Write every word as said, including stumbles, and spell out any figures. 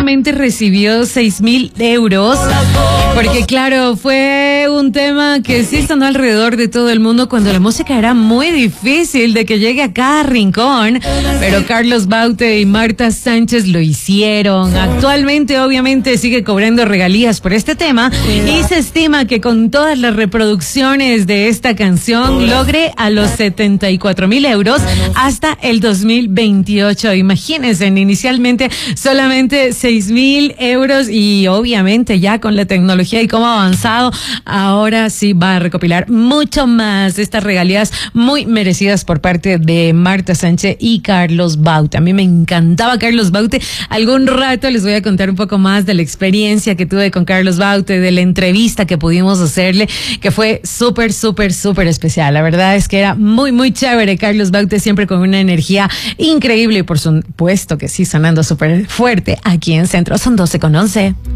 solamente recibió seis mil euros, porque claro, fue un tema que sí sonó alrededor de todo el mundo cuando la música era muy difícil de que llegue a cada rincón, pero Carlos Baute y Marta Sánchez lo hicieron. Actualmente obviamente sigue cobrando regalías por este tema y se estima que con todas las reproducciones de esta canción logre a los setenta y cuatro mil euros hasta el dos mil veintiocho. Imagínense, inicialmente solamente seis mil euros y obviamente ya con la tecnología y cómo ha avanzado, ahora sí va a recopilar mucho más de estas regalías muy merecidas por parte de Marta Sánchez y Carlos Baute. A mí me encantaba Carlos Baute. Algún rato les voy a contar un poco más de la experiencia que tuve con Carlos Baute, de la entrevista que pudimos hacerle, que fue súper, súper, súper especial. La verdad es que era muy, muy chévere. Carlos Baute siempre con una energía increíble y por supuesto que sí sonando súper fuerte aquí en Centro. Son doce con once.